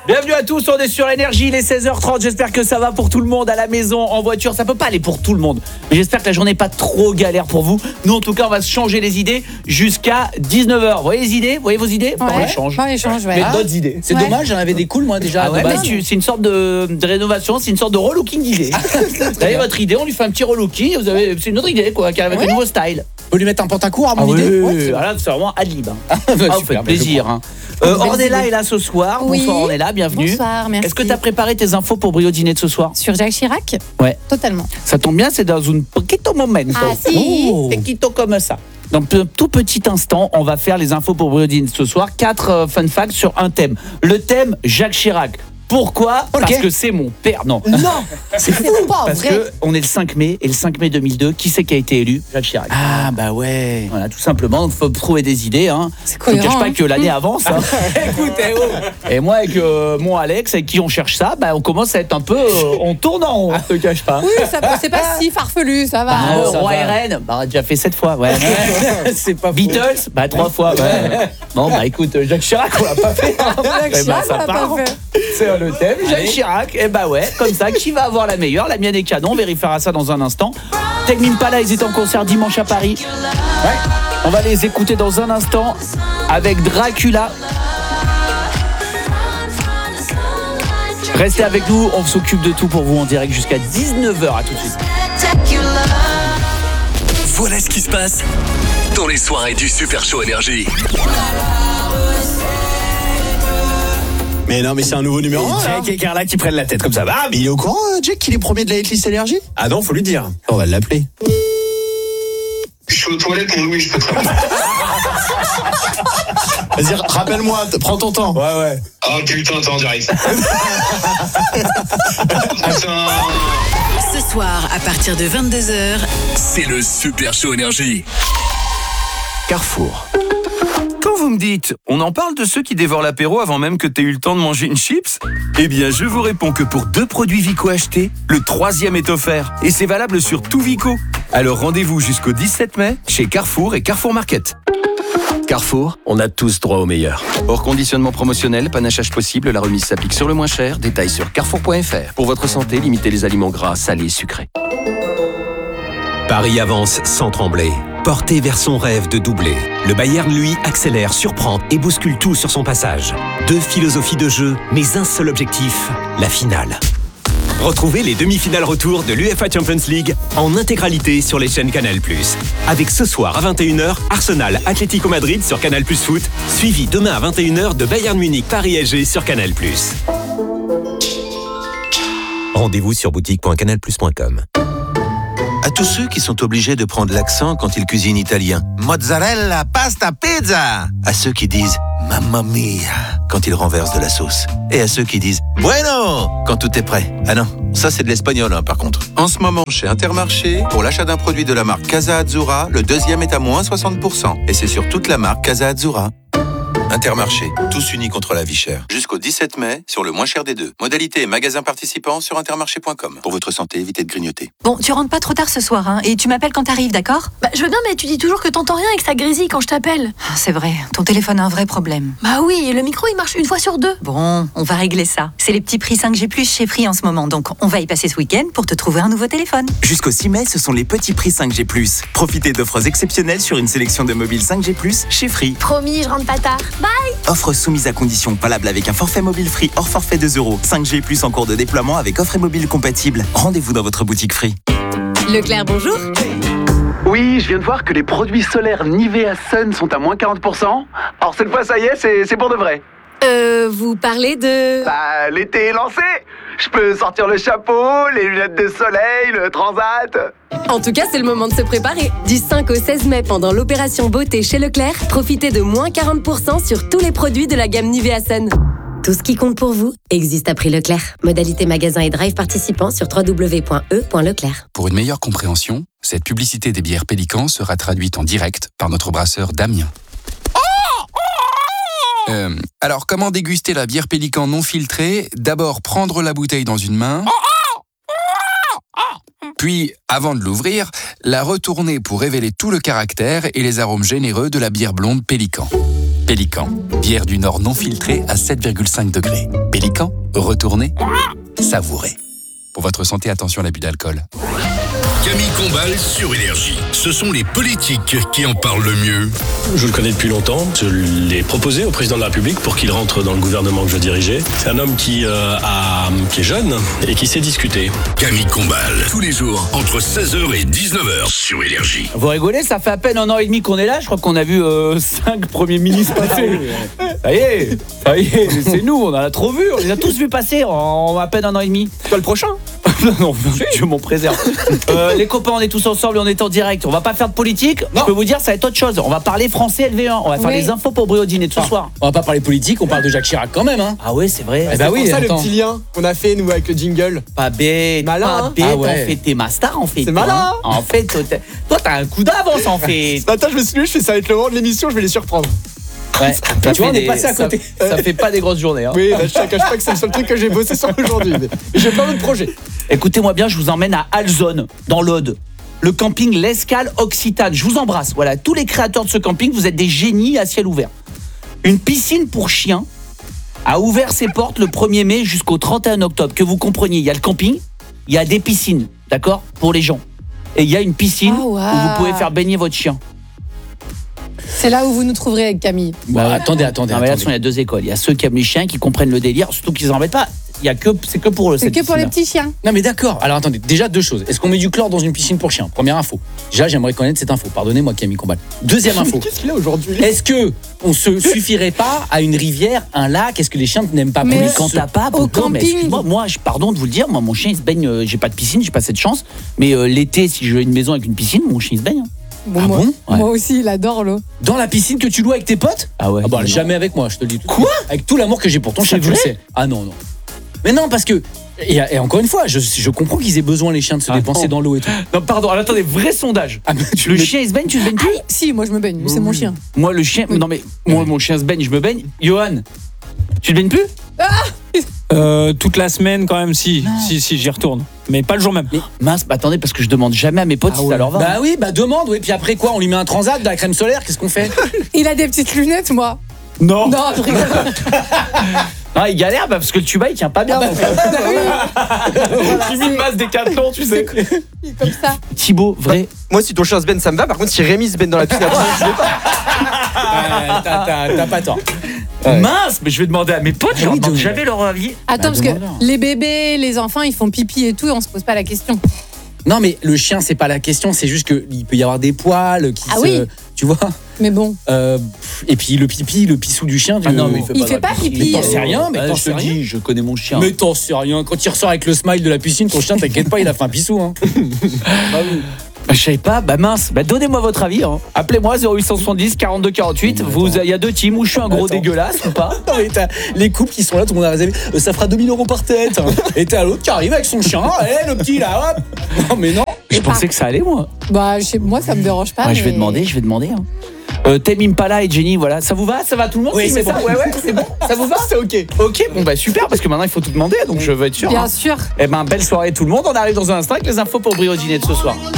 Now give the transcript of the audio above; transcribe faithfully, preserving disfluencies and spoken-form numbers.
Bienvenue à tous, on est sur Énergie, il est seize heures trente, j'espère que ça va pour tout le monde, à la maison, en voiture, ça peut pas aller pour tout le monde, mais j'espère que la journée n'est pas trop galère pour vous. Nous en tout cas on va se changer les idées jusqu'à dix-neuf heures. Vous voyez les idées? Vous voyez vos idées? Ouais. On les change. On les change, ouais. Mais Ah. d'autres idées. C'est Ouais. dommage, j'en avais des cools moi déjà. Ah ouais, de base. mais tu- c'est une sorte de, de rénovation, c'est une sorte de relooking d'idées. Vous avez votre idée, on lui fait un petit relooking, vous avez, c'est une autre idée quoi, qui arrive avec Ouais. un nouveau style. Faut lui mettre un pantacourt à mon Ah oui, idée. oui, Ouais, oui. c'est- Voilà, c'est vraiment ad lib. Hein. Bah, Ah, vous super, faites plaisir. Hein. Euh, Ornella est là ce soir. Oui. Bonsoir Ornella, bienvenue. Bonsoir, merci. Est-ce que tu as préparé tes infos pour Brio Dîner de ce soir? Sur Jacques Chirac? Ouais. Totalement. Ça tombe bien, c'est dans un poquito momento. Ah, si. Oh. Poquito comme ça. Dans un tout petit instant, on va faire les infos pour Brio Dîner ce soir. Quatre euh, fun facts sur un thème. Le thème Jacques Chirac. Pourquoi? Ok. Parce que c'est mon père. Non. Non, c'est fou. C'est pas Parce vrai. que on est le cinq mai et le cinq mai deux mille deux, qui c'est qui a été élu? Jacques Chirac. Ah bah ouais. Voilà, tout simplement, il faut trouver des idées. Hein. C'est Je ne cache cohérent, pas hein. que l'année avance. Hein. Écoute, eh oh. Et moi, avec euh, mon Alex, avec qui on cherche ça, bah, on commence à être un peu. Euh, on tourne en haut, je te cache pas. Oui, ça, c'est pas si farfelu, ça va. Bah, Ah, euh, ça Roi va. R N, bah, on a déjà fait sept fois. Ouais. C'est pas fou. Beatles, bah, trois fois. Ouais. Bon, bah écoute, Jacques Chirac, on l'a pas fait. hein. Jacques Eh ben, Chirac, ça on l'a part. pas fait. C'est le thème, Jacques Allez. Chirac. Et bah ouais, comme ça, qui va avoir la meilleure? La mienne est canon, on vérifiera ça dans un instant. Tame Impala, ils étaient en concert dimanche à Paris. Ouais. On va les écouter dans un instant avec Dracula. Restez avec nous, on s'occupe de tout pour vous en direct jusqu'à dix-neuf heures. À tout de suite. Voilà ce qui se passe dans les soirées du Super Show Énergie. Mais non, mais c'est un nouveau numéro un. Jack et Carla qui prennent la tête comme ça. Ah, mais il est au courant, euh, Jack, qu'il est premier de la hitlist énergie? Ah non, faut lui dire. On va l'appeler. Je suis aux toilettes, mon Louis, je peux te répondre. Vas-y, rappelle-moi, t- prends ton temps. Ouais, ouais. Ah putain, attends, j'arrive. Putain. Ce soir, à partir de vingt-deux heures, C'est le Super Show Énergie. Carrefour. Quand vous me dites, on en parle de ceux qui dévorent l'apéro avant même que t'aies eu le temps de manger une chips? Eh bien, je vous réponds que pour deux produits Vico achetés, le troisième est offert. Et c'est valable sur tout Vico. Alors rendez-vous jusqu'au dix-sept mai chez Carrefour et Carrefour Market. Carrefour, on a tous droit au meilleur. Hors conditionnement promotionnel, panachage possible, la remise s'applique sur le moins cher. Détails sur carrefour point f r. Pour votre santé, limitez les aliments gras, salés, sucrés. Paris avance sans trembler. Porté vers son rêve de doubler. Le Bayern, lui, accélère, surprend et bouscule tout sur son passage. Deux philosophies de jeu, mais un seul objectif, la finale. Retrouvez les demi-finales retour de l'UEFA Champions League en intégralité sur les chaînes Canal plus. Avec ce soir à vingt et une heures, Arsenal Atlético Madrid sur Canal plus Foot, suivi demain à vingt et une heures de Bayern Munich Paris S G sur Canal plus. Rendez-vous sur boutique point canal plus point com. À tous ceux qui sont obligés de prendre l'accent quand ils cuisinent italien. Mozzarella, pasta, pizza. À ceux qui disent mamma mia quand ils renversent de la sauce. Et à ceux qui disent bueno quand tout est prêt. Ah non, ça c'est de l'espagnol hein, par contre. En ce moment, chez Intermarché, pour l'achat d'un produit de la marque Casa Azzurra, le deuxième est à moins soixante pour cent. Et c'est sur toute la marque Casa Azzurra. Intermarché, tous unis contre la vie chère. Jusqu'au dix-sept mai, sur le moins cher des deux. Modalité et magasins participants sur intermarché point com. Pour votre santé, évitez de grignoter. Bon, tu rentres pas trop tard ce soir, hein, et tu m'appelles quand t'arrives, d'accord? Bah, je veux bien, mais tu dis toujours que t'entends rien et que ça grésille quand je t'appelle. Ah, c'est vrai, ton téléphone a un vrai problème. Bah oui, et le micro, il marche une fois sur deux. Bon, on va régler ça. C'est les petits prix cinq G plus chez Free en ce moment, donc on va y passer ce week-end pour te trouver un nouveau téléphone. Jusqu'au six mai, ce sont les petits prix cinq G plus. Profitez d'offres exceptionnelles sur une sélection de mobiles cinq G plus chez Free. Promis, je rentre pas tard. Bye. Offre soumise à condition, valable avec un forfait mobile Free hors forfait deux euros. cinq G plus en cours de déploiement avec offre et mobile compatible. Rendez-vous dans votre boutique Free. Leclerc, bonjour. Oui, je viens de voir que les produits solaires Nivea Sun sont à moins quarante pour cent. Alors cette fois, ça y est, c'est, c'est pour de vrai. Euh, vous parlez de... Bah, l'été est lancé. Je peux sortir le chapeau, les lunettes de soleil, le transat. En tout cas, c'est le moment de se préparer. Du cinq au seize mai, pendant l'opération beauté chez Leclerc, profitez de moins quarante pour cent sur tous les produits de la gamme Nivea Sun. Tout ce qui compte pour vous existe à prix Leclerc. Modalité magasin et drive participants sur w w w point e point leclerc. Pour une meilleure compréhension, cette publicité des bières Pélican sera traduite en direct par notre brasseur Damien. Euh, alors, comment déguster la bière Pélican non filtrée? D'abord, prendre la bouteille dans une main, puis, avant de l'ouvrir, la retourner pour révéler tout le caractère et les arômes généreux de la bière blonde Pélican. Pélican, bière du Nord non filtrée à sept virgule cinq degrés. Pélican, retournez, savourez. Pour votre santé, attention à l'abus d'alcool. Camille Combal sur Énergie. Ce sont les politiques qui en parlent le mieux. Je le connais depuis longtemps. Je l'ai proposé au président de la République pour qu'il rentre dans le gouvernement que je dirigeais. C'est un homme qui, euh, a, qui est jeune et qui sait discuter. Camille Combal, tous les jours, entre seize heures et dix-neuf heures sur Énergie. Vous rigolez, ça fait à peine un an et demi qu'on est là. Je crois qu'on a vu euh, cinq premiers ministres passer. Ça y est, ça y est, c'est nous, on en a trop vu. On les a tous vus passer en à peine un an et demi. Toi le prochain? Non, Dieu m'en préserve. Euh, les copains, on est tous ensemble et on est en direct. On va pas faire de politique. Non. Je peux vous dire, ça va être autre chose. On va parler français L V un. On va faire oui. les infos pour Brio Dîner de ce ah. soir. On va pas parler politique, on parle de Jacques Chirac quand même. Hein. Ah ouais, c'est vrai. Eh bah c'est oui, pour ça attends. le petit lien qu'on a fait nous avec le jingle. Pas bête, malin, pas hein. bête. Ah ouais. En fait, t'es ma star en fait. C'est malin. Hein. En fait, toi, t'as, toi, t'as un coup d'avance en fait. Ce matin, je me suis dit, je fais ça va être le moment de l'émission, je vais les surprendre. Ouais. Ça tu vois, on est passé à côté. Ça, ça fait pas des grosses journées. Hein. Oui, bah, je te cache pas que c'est le seul truc que j'ai bossé sur aujourd'hui. Mais j'ai plein d'autres projets. Écoutez-moi bien, je vous emmène à Alzone, dans l'Aude. Le camping L'Escale Occitane. Je vous embrasse. Voilà, tous les créateurs de ce camping, vous êtes des génies à ciel ouvert. Une piscine pour chiens a ouvert ses portes le premier mai jusqu'au trente et un octobre. Que vous compreniez, il y a le camping, il y a des piscines, d'accord, pour les gens. Et il y a une piscine oh, wow. où vous pouvez faire baigner votre chien. C'est là où vous nous trouverez avec Camille. Bah, bah, attendez, attendez. Non, mais attendez. là, il y a deux écoles. Il y a ceux qui aiment les chiens, qui comprennent le délire, surtout qu'ils n'en mettent pas. Il y a que, c'est que pour eux. C'est que pour les petits chiens. Non mais d'accord. Alors attendez, déjà deux choses. Est-ce qu'on met du chlore dans une piscine pour chiens? Première info. Déjà, j'aimerais connaître cette info. Pardonnez-moi, Camille Combal. Deuxième info. Qu'est-ce qu'il a aujourd'hui? Est-ce que on se suffirait pas à une rivière, un lac? Est-ce que les chiens n'aiment pas Mais Mais quand t'as pas, au bon, mais camping. excuse-moi, moi, je, pardon de vous le dire, moi, mon chien, il se baigne. Euh, j'ai pas de piscine, j'ai pas cette chance. Mais euh, l'été, si j'ai une maison avec une piscine, mon chien, il se baigne. Hein. Bon, Ah moi, bon Ouais. moi aussi, il adore l'eau. Dans la piscine que tu loues avec tes potes? Ah ouais. Ah bah non. jamais avec moi, je te le dis. Tout Quoi? Avec tout l'amour que j'ai pour ton C'est chien, tu le vrai sais. Ah non non. Mais non parce que et, et encore une fois, je, je comprends qu'ils aient besoin les chiens de se Ah dépenser non. dans l'eau et tout. Non, pardon, alors, attendez, vrai sondage. Ah, mais tu Le le chien, il se baigne, tu te baignes plus? Si, moi je me baigne, c'est mon chien. Moi, le chien. Non, mais moi, mon chien se baigne, je me baigne. Johan, tu te baignes plus? Euh, toute la semaine quand même, si, si, si, j'y retourne. Mais pas le jour même. Mais mince, bah, attendez, parce que je demande jamais à mes potes Ah si ouais. ça leur va. Bah oui, bah demande, oui. Puis après quoi, on lui met un transat, de la crème solaire, qu'est-ce qu'on fait? Il a des petites lunettes, moi. Non. Non, je rigole. Ah, il galère bah, parce que le tuba il tient pas bien. Ah bah, voilà, J'ai mis une base Décathlon, tu sais. c'est comme ça. Thibaut, vrai. Moi, si ton chien se baigne, ça me va. Par contre, si Rémi se baigne dans la piscine, je sais pas. Euh, t'as, t'as, t'as pas tort. Ouais. Mince, mais je vais demander à mes potes, je Ah oui, leur demande demande. jamais leur avis. Attends, Bah, parce que demande-leur. les bébés, les enfants, ils font pipi et tout, et on se pose pas la question. Non mais le chien c'est pas la question, c'est juste qu'il peut y avoir des poils qui Ah se, oui. tu vois. Mais bon. Euh, et puis le pipi, le pissou du chien. Ah non, mais il fait Il pas, fait de la pas piscine. pipi. Mais t'en sais rien, mais Ah, t'en je sais te rien. dis, je connais mon chien. Mais t'en sais rien. Quand il ressort avec le smile de la piscine, ton chien, t'inquiète pas, il a fait un pissou. Hein. Bah, je savais pas, bah mince, bah donnez-moi votre avis. Hein. Appelez-moi zéro huit cent dix quarante-deux quarante-huit. Vous, il y a deux teams où je suis un gros Attends. dégueulasse ou pas. Non, mais t'as les couples qui sont là, tout le monde a raisonné. Euh, ça fera deux mille euros par tête. Hein. Et t'as l'autre qui arrive avec son chien. Eh, le petit là, hop. Non, mais non. Je pensais que ça allait, moi. Bah, je sais- moi, ça me dérange pas. Ouais, je vais mais- demander, je vais demander. Hein. Euh, Tame Impala et Jenny, voilà. Ça vous va? Ça va tout le monde? Oui, qui c'est met ça bon. Ouais, ouais, c'est bon. Ça vous va? C'est ok. Ok, bon bah super, parce que maintenant il faut tout demander, donc je veux être sûr. Bien hein. sûr. Eh ben, belle soirée tout le monde. On arrive dans un instant avec les infos pour Brio Dîner de ce soir.